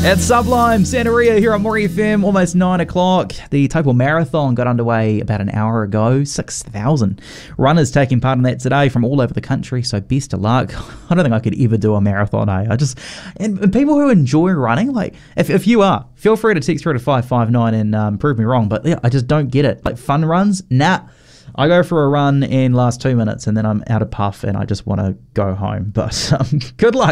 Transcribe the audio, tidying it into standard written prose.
It's Sublime, Santeria here on More FM, almost 9 o'clock. The Taupo Marathon got underway about an hour ago. 6,000 runners taking part in that today from all over the country, so best of luck. I don't think I could ever do a marathon, and people who enjoy running, like, if you are, feel free to text through to 559 and prove me wrong, but yeah, I just don't get it. Like, fun runs? Nah. I go for a run and last 2 minutes and then I'm out of puff and I just want to go home. But good luck.